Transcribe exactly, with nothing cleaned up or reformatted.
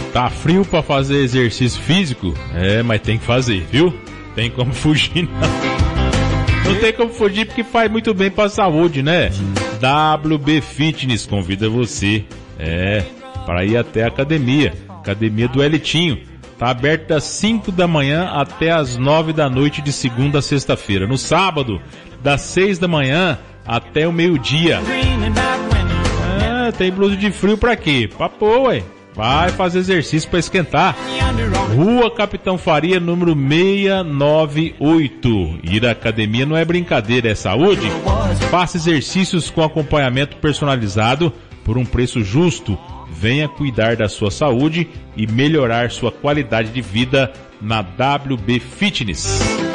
Tá frio pra fazer exercício físico? É, mas tem que fazer, viu? Tem como fugir não. Não tem como fugir porque faz muito bem pra saúde, né? W B Fitness convida você, é, para ir até a academia. Academia do Elitinho. Tá aberto das cinco da manhã até as nove da noite de segunda a sexta-feira. No sábado, das seis da manhã até o meio-dia. Ah, tem blusa de frio pra quê? Pra pôr, ué. Vai fazer exercício pra esquentar. Rua Capitão Faria, número seiscentos e noventa e oito. Ir à academia não é brincadeira, é saúde. Faça exercícios com acompanhamento personalizado por um preço justo. Venha cuidar da sua saúde e melhorar sua qualidade de vida na W B Fitness.